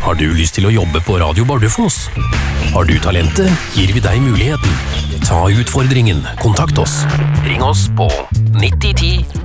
Har du lyst til å jobbe på Radio Bardufoss? Har du talentet, gir vi deg muligheten. Ta utfordringen. Kontakt oss. Ring oss på 9010